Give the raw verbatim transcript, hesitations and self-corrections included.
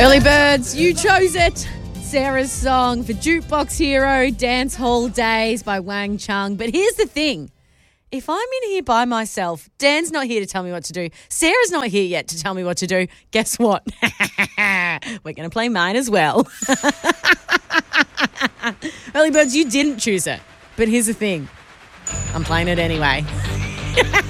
Early birds, you chose it. Sarah's song for Jukebox Hero, Dance Hall Days by Wang Chung. But here's the thing. If I'm in here by myself, Dan's not here to tell me what to do. Sarah's not here yet to tell me what to do. Guess what? We're going to play mine as well. Early birds, you didn't choose it. But here's the thing. I'm playing it anyway.